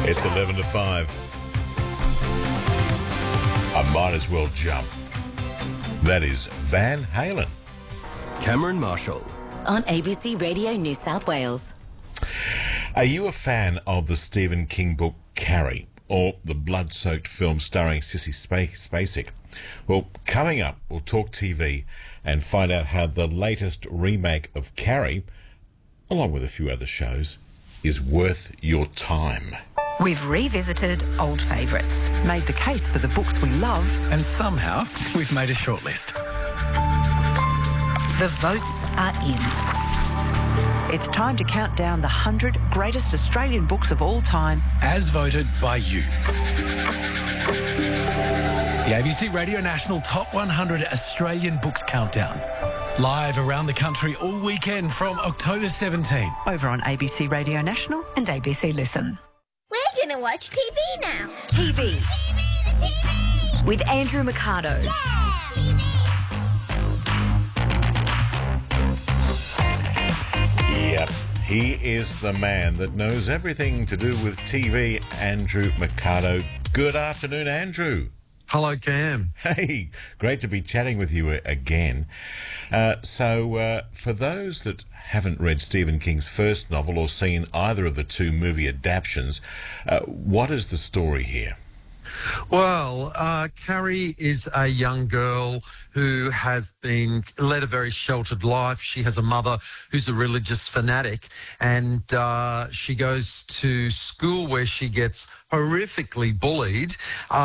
It's 11 to 5. I might as well jump. That is Van Halen. Cameron Marshall. On ABC Radio New South Wales. Are you a fan of the Stephen King book Carrie, or the blood-soaked film starring Sissy Spacek? Well, coming up, we'll talk TV and find out how the latest remake of Carrie, along with a few other shows, is worth your time. We've revisited old favourites, made the case for the books we love, and somehow we've made a shortlist. The votes are in. It's time to count down the 100 greatest Australian books of all time. As voted by you. The ABC Radio National Top 100 Australian Books Countdown. Live around the country all weekend from October 17. Over on ABC Radio National and ABC Listen. We're going to watch TV now. TV. The TV! With Andrew Mercado. Yeah! TV! Yep, he is the man that knows everything to do with TV, Andrew Mercado. Good afternoon, Andrew. Hello, Cam. Hey, great to be chatting with you again. So, for those that haven't read Stephen King's first novel or seen either of the two movie adaptations, what is the story here? Well, Carrie is a young girl who has been led a very sheltered life. She has a mother who's a religious fanatic, and she goes to school where she gets horrifically bullied,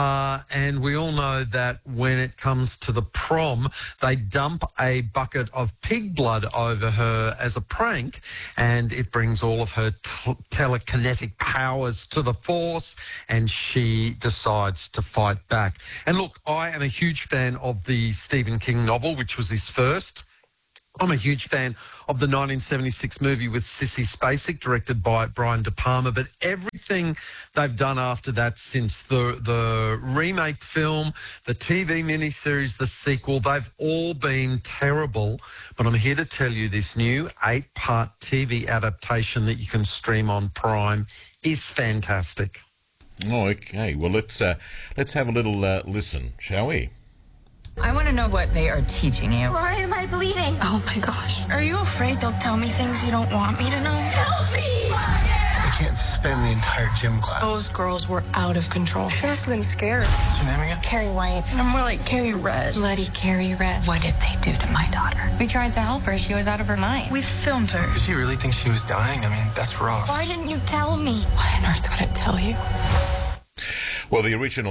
and we all know that when it comes to the prom, they dump a bucket of pig blood over her as a prank, and it brings all of her telekinetic powers to the force, and she decides to fight back. And look, I am a huge fan of the Stephen King novel, which was his first. I'm a huge fan of the 1976 movie with Sissy Spacek, directed by Brian De Palma, but everything they've done after that, since the remake film, the TV miniseries, the sequel, they've all been terrible. But I'm here to tell you this new 8-part TV adaptation that you can stream on Prime is fantastic. Oh, okay. Well, let's have a little listen, shall we? I want to know what they are teaching you. Why am I bleeding? Oh my gosh. Are you afraid they'll tell me things you don't want me to know? Help me! I can't spend the entire gym class. Those girls were out of control. She must have been scared. What's your name again? Carrie White. I'm more like Carrie Red. Bloody Carrie Red. What did they do to my daughter? We tried to help her. She was out of her mind. We filmed her. Did she really think she was dying? I mean, that's rough. Why didn't you tell me? Why on earth would I tell you? Well, the original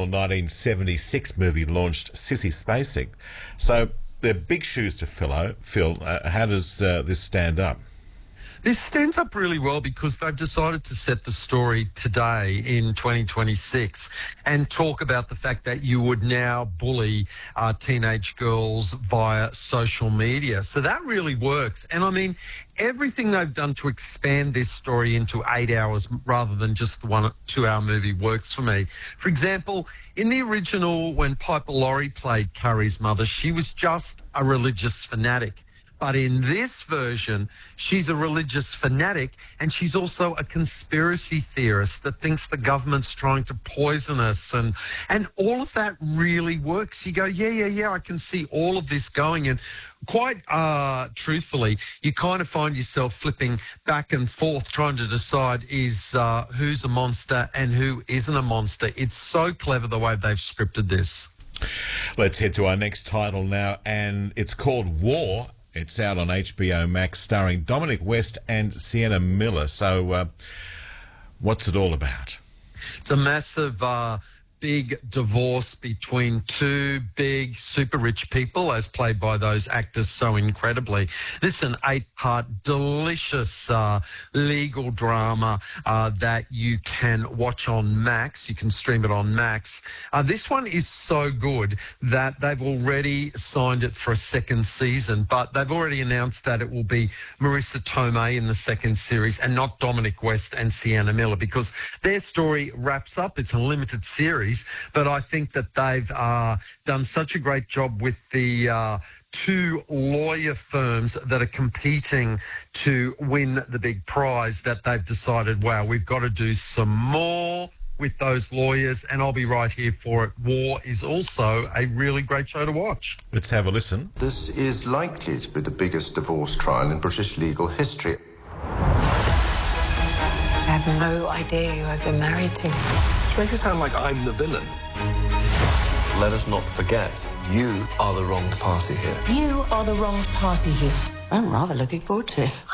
1976 movie launched Sissy Spacek, so they're big shoes to fill. How does this stand up? This stands up really well because they've decided to set the story today in 2026 and talk about the fact that you would now bully teenage girls via social media. So that really works. And I mean, everything they've done to expand this story into 8 hours rather than just the 1 or 2 hour movie works for me. For example, in the original, when Piper Laurie played Carrie's mother, she was just a religious fanatic. But in this version, she's a religious fanatic, and she's also a conspiracy theorist that thinks the government's trying to poison us. And all of that really works. You go, yeah, I can see all of this going. And quite truthfully, you kind of find yourself flipping back and forth trying to decide who's a monster and who isn't a monster. It's so clever the way they've scripted this. Let's head to our next title now, and it's called War. It's out on HBO Max, starring Dominic West and Sienna Miller. So what's it all about? It's a massive big divorce between two big super rich people, as played by those actors so incredibly. This is an 8-part delicious legal drama that you can watch on Max. You can stream it on Max. This one is so good that they've already signed it for a second season, but they've already announced that it will be Marissa Tomei in the second series and not Dominic West and Sienna Miller, because their story wraps up. It's a limited series, but I think that they've done such a great job with the two lawyer firms that are competing to win the big prize that they've decided, wow, we've got to do some more with those lawyers, and I'll be right here for it. War is also a really great show to watch. Let's have a listen. This is likely to be the biggest divorce trial in British legal history. I have no idea who I've been married to. You make it sound like I'm the villain. Let us not forget, you are the wronged party here. You are the wronged party here. I'm rather looking forward to it.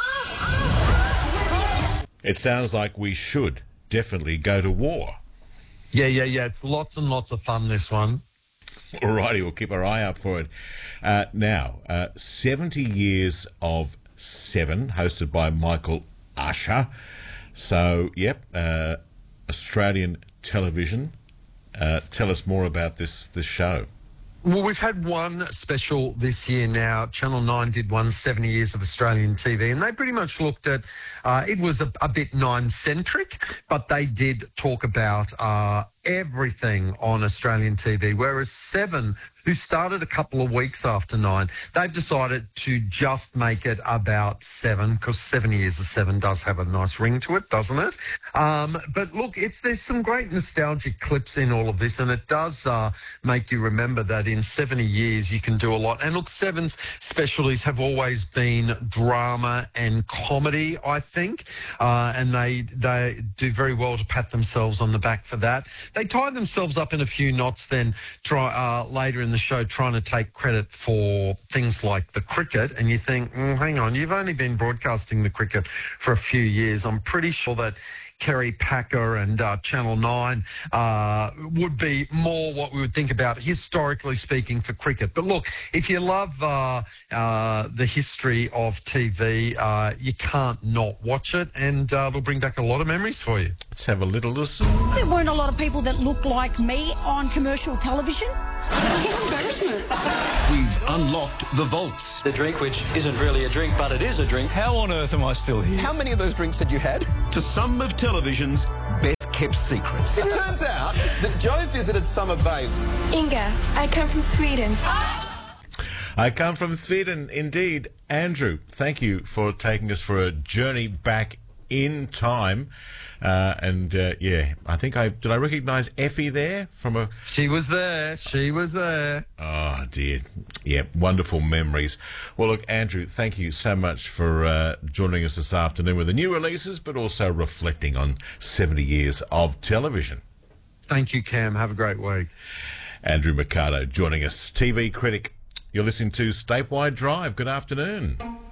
It sounds like we should definitely go to war. Yeah. It's lots and lots of fun, this one. Alrighty, we'll keep our eye out for it. Now, 70 years of Seven, hosted by Michael Usher. So, yep, Australian television. Tell us more about this show. Well, we've had one special this year now. Channel 9 did one, 70 years of Australian TV, and they pretty much looked at, it was a bit Nine-centric, but they did talk about everything on Australian TV, whereas Seven, who started a couple of weeks after 9, they've decided to just make it about Seven, because 70 years of Seven does have a nice ring to it, doesn't it? But look, there's some great nostalgic clips in all of this, and it does make you remember that in 70 years you can do a lot. And look, Seven's specialties have always been drama and comedy, I think, and they do very well to pat themselves on the back for that. They tie themselves up in a few knots then later in the show trying to take credit for things like the cricket, and you think, hang on, you've only been broadcasting the cricket for a few years. I'm pretty sure that Kerry Packer and Channel 9 would be more what we would think about historically speaking for cricket. But look, if you love the history of TV, you can't not watch it, and it'll bring back a lot of memories for you. Let's have a little listen. There weren't a lot of people that looked like me on commercial television. Embarrassment. We've unlocked the vaults. The drink, which isn't really a drink, but it is a drink. How on earth am I still here? How many of those drinks had you had? To some of television's best-kept secrets. It turns out that Joe visited Summer Bay. Inga, I come from Sweden. I come from Sweden, indeed. Andrew, thank you for taking us for a journey back in time. Yeah, I think did I recognise Effie there from a... She was there. Oh, dear. Yeah, wonderful memories. Well, look, Andrew, thank you so much for joining us this afternoon with the new releases, but also reflecting on 70 years of television. Thank you, Cam. Have a great week. Andrew Mercado joining us, TV critic. You're listening to Statewide Drive. Good afternoon.